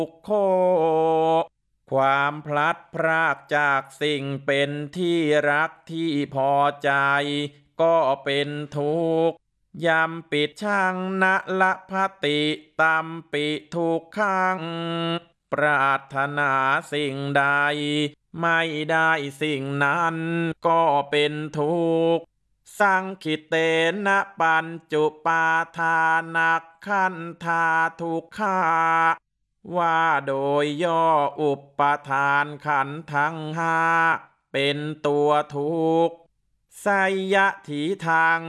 ทุกโคความพลัดพรากจากสิ่งเป็นที่รักที่พอใจก็เป็นทุกข์ยำปิดช่างนะละพติตัมปิทุกขังปรารถนาสิ่งใดไม่ได้สิ่งนั้นก็เป็นทุกข์สังคิเตนะปัญจุปาทานักขันธาทุกขาว่าโดยย่ออุปทานขันธ์ทั้งห้าเป็นตัวทุกข์ไสยถีทาง